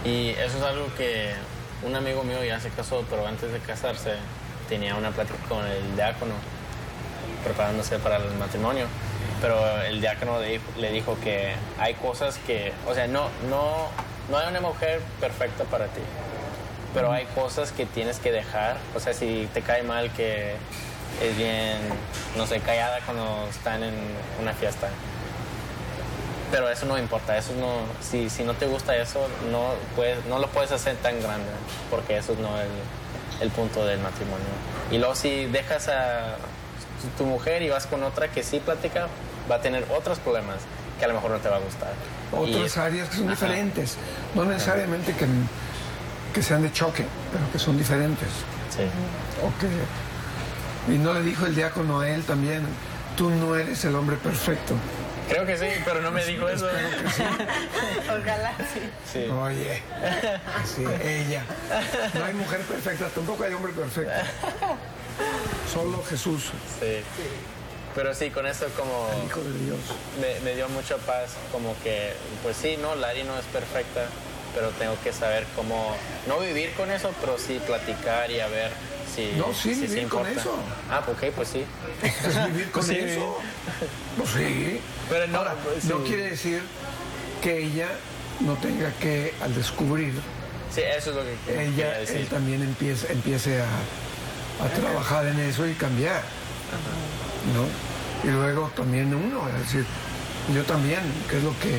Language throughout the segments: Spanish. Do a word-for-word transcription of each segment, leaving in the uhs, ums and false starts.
Y eso es algo que un amigo mío ya se casó, pero antes de casarse tenía una plática con el diácono, preparándose para el matrimonio. Pero el diácono le dijo, le dijo que hay cosas que, o sea, no, no, no hay una mujer perfecta para ti, pero hay cosas que tienes que dejar. O sea, si te cae mal que es bien, no sé, callada cuando están en una fiesta. Pero eso no importa, eso no, si, si no te gusta eso, no, puedes, no lo puedes hacer tan grande, porque eso no es el, el punto del matrimonio. Y luego si dejas a tu mujer y vas con otra que sí platica, va a tener otros problemas que a lo mejor no te va a gustar. Otras y, áreas que son ajá. diferentes, no necesariamente que, que sean de choque, pero que son diferentes. Sí. O que, y no le dijo el diácono a él también, tú no eres el hombre perfecto. Creo que sí, pero no me dijo eso. Espero que sí. Ojalá sí. Sí. Oye, sí, ella. No hay mujer perfecta, tampoco hay hombre perfecto. Solo Jesús. Sí. Pero sí, con eso como... El Hijo de Dios. Me, me dio mucha paz, como que, pues sí, no, Lari no es perfecta, pero tengo que saber cómo, no vivir con eso, pero sí platicar y a ver si... No, sí, si vivir con eso. Ah, ok, pues sí. Es vivir con Sí. eso. Pues sí. Pero no, Ahora, pues, no sí. quiere decir que ella no tenga que, al descubrir, Sí, eso es lo que quería ella, decir. él también empiece, empiece a, a trabajar en eso y cambiar. ¿No? Y luego también uno, es decir, yo también, que es lo que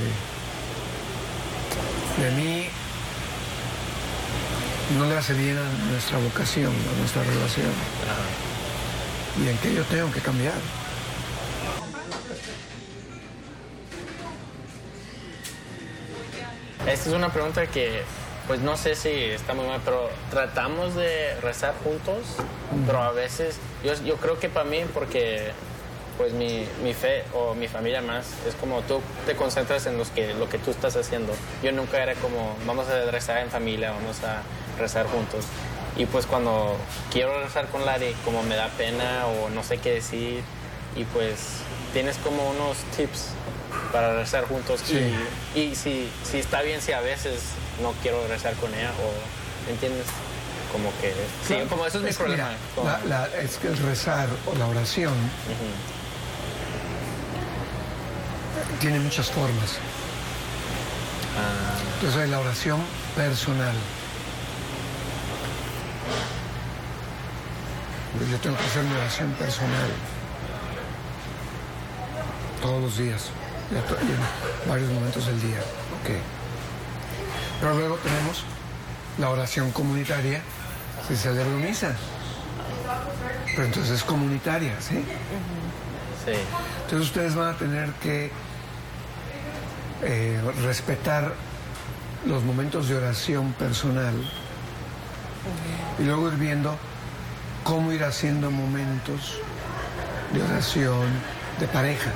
de mí no le hace bien a nuestra vocación, a nuestra relación. Ajá. Y en que yo tengo que cambiar. Esta es una pregunta que, pues no sé si está muy mal, pero tratamos de rezar juntos, pero a veces, yo, yo creo que para mí, porque pues mi, mi fe o mi familia más, es como tú te concentras en los que, lo que tú estás haciendo. Yo nunca era como, vamos a rezar en familia, vamos a rezar juntos. Y pues cuando quiero rezar con Lari, como me da pena o no sé qué decir, y pues tienes como unos tips para rezar juntos. Sí. Y, y si, si está bien si a veces no quiero rezar con ella, o ¿entiendes? Como que, sí, Claro, como eso es mi es que problema. mira, Como- la- la- es que el rezar o la oración Ujú. tiene muchas formas. Ah, Entonces hay la oración personal. Yo tengo que hacer mi oración personal todos los días, y a to- y en varios momentos del día. Ok. Pero luego tenemos la oración comunitaria, se celebra misa. Pero entonces es comunitaria, ¿sí? sí. Entonces ustedes van a tener que eh, respetar los momentos de oración personal y luego ir viendo cómo ir haciendo momentos de oración de pareja.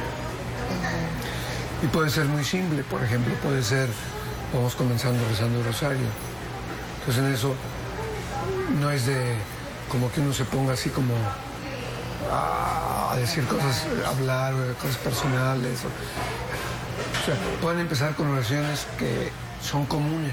Y puede ser muy simple, por ejemplo, puede ser, vamos comenzando rezando el rosario. Entonces en eso no es de como que uno se ponga así como a, a decir cosas, a hablar de cosas personales. O, o sea, pueden empezar con oraciones que son comunes.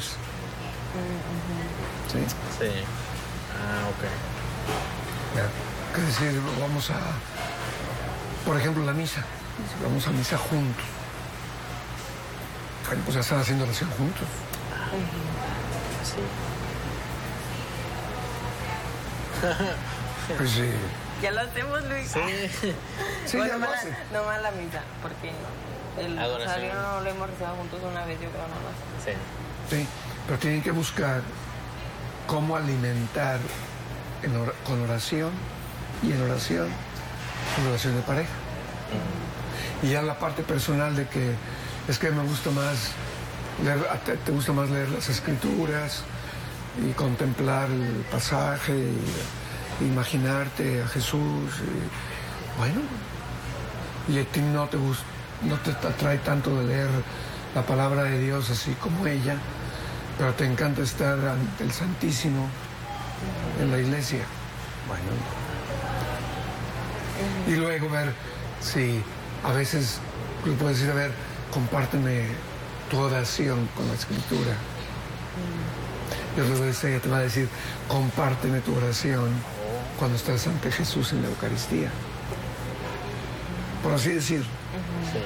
¿Sí? Sí. Ah, ok. Ya, es decir, vamos a, por ejemplo, la misa. Vamos a misa juntos. Bueno, pues ya están haciendo oración juntos. Sí. Pues sí. Ya lo hacemos, Luis. Sí. Sí, Bueno, ya lo nomás hacen. la, nomás la misa, porque el Adoración. rosario no lo hemos rezado juntos una vez, yo creo nada más. Sí. Sí, pero tienen que buscar cómo alimentar en or- con oración y en oración, con oración de pareja. Y ya la parte personal de que es que me gusta más leer, a te, te gusta más leer las escrituras y contemplar el pasaje y imaginarte a Jesús. Y, bueno, y a ti no te gusta, no te atrae tanto de leer la palabra de Dios así como ella, pero te encanta estar ante el Santísimo en la iglesia. Bueno. Y luego ver si a veces le puedes decir, a ver, compárteme tu oración con la escritura. Dios luego ella te va a decir, compárteme tu oración cuando estás ante Jesús en la Eucaristía. Por así decir. Sí.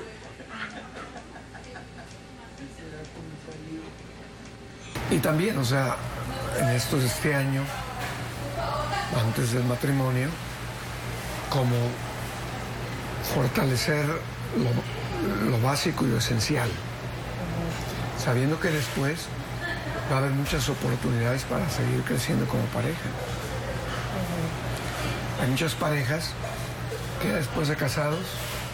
Y también, o sea, en estos este año, antes del matrimonio, como fortalecer lo, lo básico y lo esencial, uh-huh. sabiendo que después va a haber muchas oportunidades para seguir creciendo como pareja. Uh-huh. Hay muchas parejas que después de casados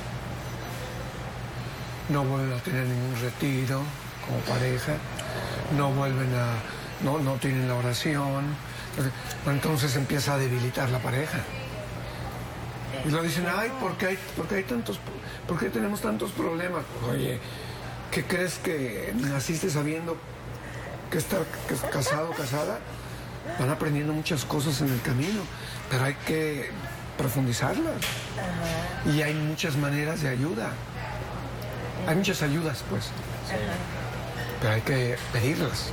no vuelven a tener ningún retiro como pareja, no vuelven a, no, no tienen la oración, entonces empieza a debilitar la pareja. Y lo dicen, ay, ¿por qué hay, por qué hay tantos, por qué tenemos tantos problemas? Oye, ¿qué crees que naciste sabiendo que estar que es casado o casada? Van aprendiendo muchas cosas en el camino, pero hay que profundizarlas. Uh-huh. Y hay muchas maneras de ayuda. Hay muchas ayudas, pues. Sí. Pero hay que pedirlas. Sí.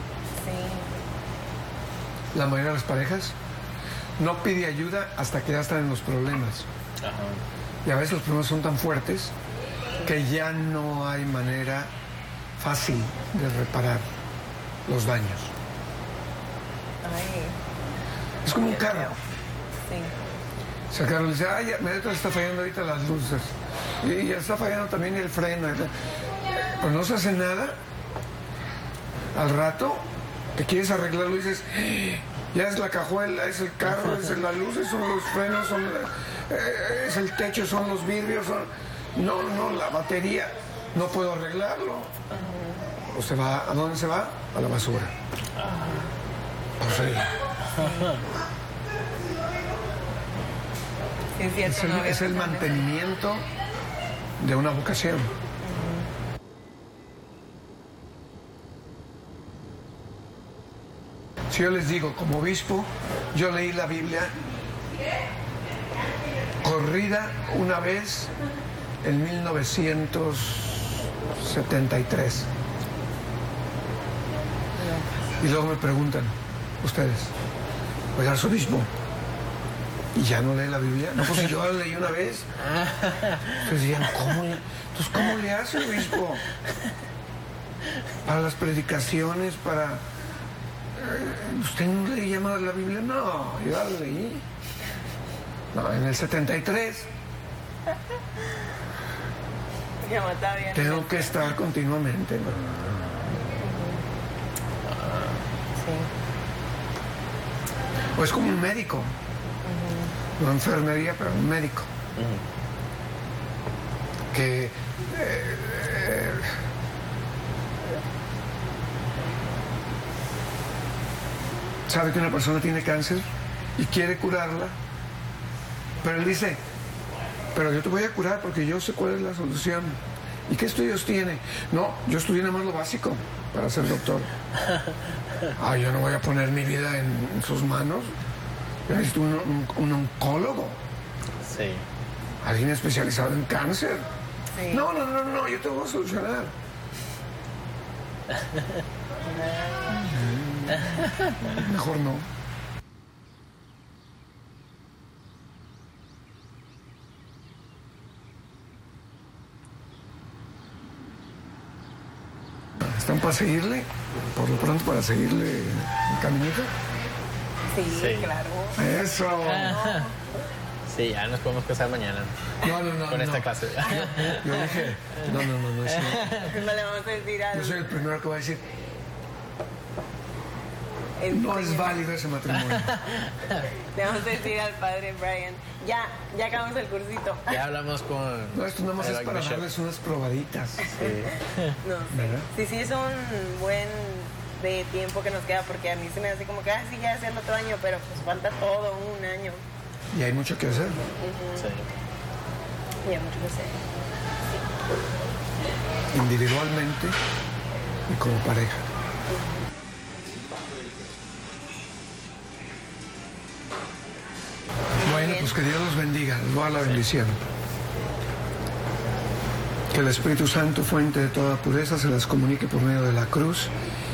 La mayoría de las parejas no pide ayuda hasta que ya están en los problemas. Ajá. Y a veces los problemas son tan fuertes que ya no hay manera fácil de reparar los daños. Ay. Es como un carro. Sí. O sea, el carro le dice, ay, ya, me está fallando ahorita las luces. Y ya está fallando también el freno. Pero no se hace nada. Al rato, que quieres arreglarlo y dices, ya es la cajuela, es el carro, es la luz, son los frenos, son, eh, es el techo, son los vidrios, son... No, no, la batería, no puedo arreglarlo. Uh-huh. O se va, ¿a dónde se va? A la basura. Uh-huh. O sea, sí, es, cierto, es el, no es el mantenimiento de una vocación. Si yo les digo, como obispo, yo leí la Biblia corrida una vez en mil novecientos setenta y tres. Y luego me preguntan, ustedes, oiga, arzobispo, ¿y ya no lee la Biblia? No, pues yo la leí una vez. Entonces decían, ¿cómo le, entonces, ¿cómo le hace, obispo? Para las predicaciones, para... ¿Usted no leía más la Biblia? No, yo la leí. No, en el setenta y tres. Ya está bien. Tengo que estar continuamente, ¿no? Sí. O es como un médico. Uh-huh. No enfermería, pero un médico. Uh-huh. Que... Eh, eh, sabe que una persona tiene cáncer y quiere curarla, pero él dice, pero yo te voy a curar porque yo sé cuál es la solución. ¿Y qué estudios tiene? No, yo estudié nada más lo básico para ser doctor. Ah, yo no voy a poner mi vida en, en sus manos. Yo necesito un, un, un oncólogo. Sí. Alguien especializado en cáncer. Sí. No, no, no, no, yo te voy a solucionar. Mejor no. ¿Están para seguirle? Por lo pronto para seguirle el caminito. Sí, Sí. claro. Eso. Sí, ya nos podemos casar mañana. No, no, no. Con no. esta clase. Yo dije, no, no, no, no es cierto. No le vamos a decir algo. Yo soy el primero que va a decir, El no es primero. válido ese matrimonio. Le vamos a decir al padre Brian, ya, ya acabamos el cursito. Ya hablamos con... No, esto nada más el es para Bishop. darles unas probaditas. Sí. No, ¿Verdad? sí, sí, es un buen de tiempo que nos queda, porque a mí se me hace como que, ah, sí, ya es el otro año, pero pues falta todo un año. Y hay mucho que hacer. Uh-huh. Sí. Y hay mucho que hacer. Individualmente y como pareja. Bueno, pues que Dios los bendiga. Les voy a dar la bendición. Que el Espíritu Santo, fuente de toda pureza, se las comunique por medio de la cruz